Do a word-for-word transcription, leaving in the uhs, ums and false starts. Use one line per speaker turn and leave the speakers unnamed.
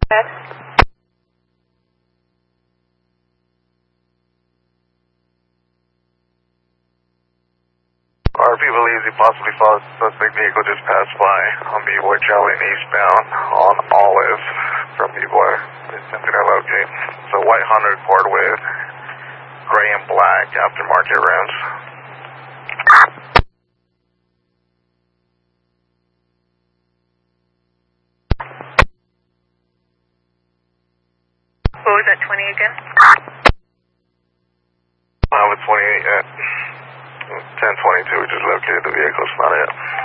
Ed?
R P believes he possibly saw a suspect vehicle just pass by on B-Boy traveling eastbound on Olive from B-Boy. Attempting to locate. It's a white Honda Accord with gray and black aftermarket rims.
What was that, twenty again?
I have a twenty-eight at ten twenty-two, we just located the vehicle, it's not it.